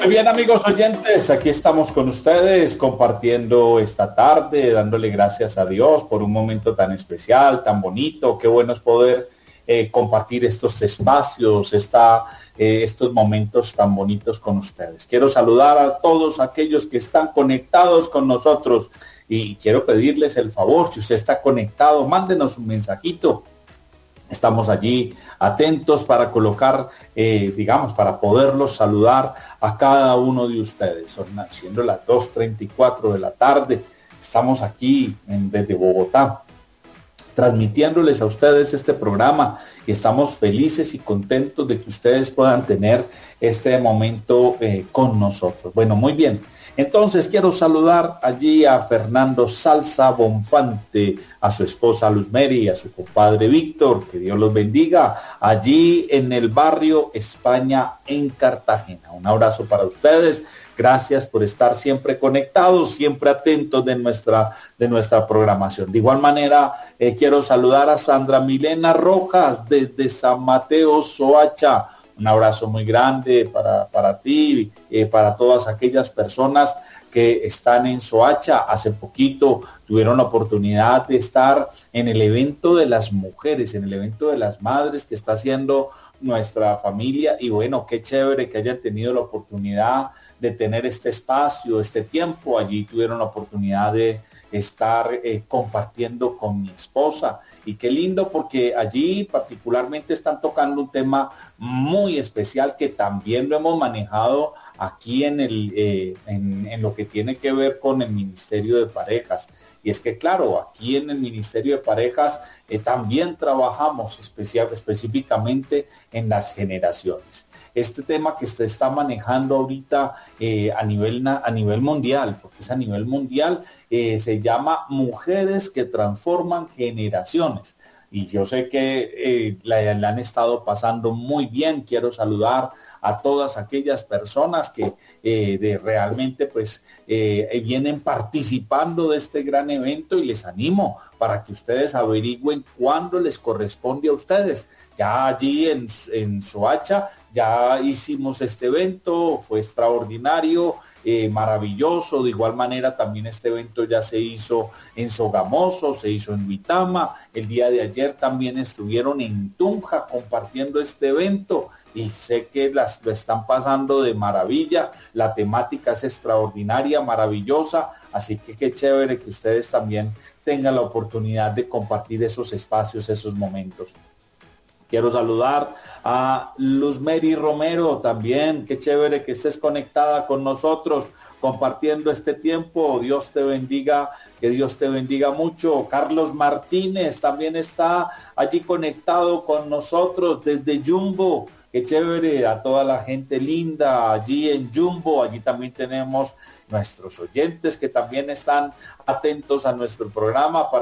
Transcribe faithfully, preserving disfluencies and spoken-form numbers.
Muy bien, amigos oyentes, aquí estamos con ustedes compartiendo esta tarde, dándole gracias a Dios por un momento tan especial, tan bonito. Qué bueno es poder eh, compartir estos espacios, esta, eh, estos momentos tan bonitos con ustedes. Quiero saludar a todos aquellos que están conectados con nosotros y quiero pedirles el favor, si usted está conectado, mándenos un mensajito. Estamos allí atentos para colocar, eh, digamos, para poderlos saludar a cada uno de ustedes. Son siendo las dos treinta y cuatro de la tarde. Estamos aquí en, desde Bogotá, transmitiéndoles a ustedes este programa y estamos felices y contentos de que ustedes puedan tener este momento eh, con nosotros. Bueno, muy bien. Entonces quiero saludar allí a Fernando Salsa Bonfante, a su esposa Luz Mary, a su compadre Víctor, que Dios los bendiga, allí en el barrio España en Cartagena. Un abrazo para ustedes, gracias por estar siempre conectados, siempre atentos de nuestra, de nuestra programación. De igual manera, eh, quiero saludar a Sandra Milena Rojas desde San Mateo, Soacha. Un abrazo muy grande para, para ti, eh, para todas aquellas personas que están en Soacha. Hace poquito tuvieron la oportunidad de estar en el evento de las mujeres, en el evento de las madres que está haciendo nuestra familia. Y bueno, qué chévere que hayan tenido la oportunidad de tener este espacio, este tiempo. Allí tuvieron la oportunidad de estar eh, compartiendo con mi esposa. Y qué lindo porque allí particularmente están tocando un tema muy especial que también lo hemos manejado aquí en, el, eh, en, en lo que tiene que ver con el Ministerio de Parejas. Y es que claro, aquí en el Ministerio de Parejas eh, también trabajamos especial, específicamente en las generaciones. Este tema que se está manejando ahorita eh, a, nivel, a nivel mundial, porque es a nivel mundial, eh, se llama Mujeres que Transforman Generaciones. Y yo sé que eh, la, la han estado pasando muy bien. Quiero saludar a todas aquellas personas que eh, de realmente pues eh, vienen participando de este gran evento y les animo para que ustedes averigüen cuándo les corresponde a ustedes. Ya allí en, en Soacha ya hicimos este evento, fue extraordinario, eh, maravilloso. De igual manera también este evento ya se hizo en Sogamoso, se hizo en Vitama. El día de ayer también estuvieron en Tunja compartiendo este evento y sé que las, lo están pasando de maravilla. La temática es extraordinaria, maravillosa, así que qué chévere que ustedes también tengan la oportunidad de compartir esos espacios, esos momentos. Quiero saludar a Luz Mary Romero también. Qué chévere que estés conectada con nosotros, compartiendo este tiempo. Dios te bendiga, que Dios te bendiga mucho. Carlos Martínez también está allí conectado con nosotros desde Jumbo. Qué chévere, a toda la gente linda allí en Jumbo. Allí también tenemos nuestros oyentes que también están atentos a nuestro programa para